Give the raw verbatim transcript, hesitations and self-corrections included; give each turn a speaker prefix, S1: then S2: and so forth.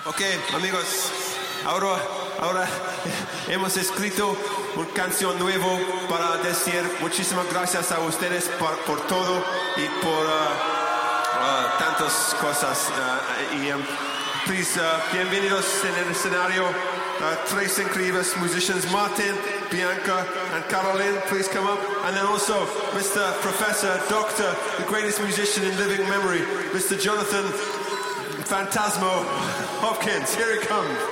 S1: Ok, amigos, ahora, ahora hemos escrito una canción nueva para decir muchísimas gracias a ustedes por, por todo y por uh, uh, tantas cosas. Uh, y, um, please, uh, bienvenidos en el escenario. Uh, tres increíbles musicians, Martin, Bianca, and Caroline. Please come up. And then also Mister Professor, Doctor, the greatest musician in living memory, Mister Jonathan Phantasmo Hopkins. Here he comes.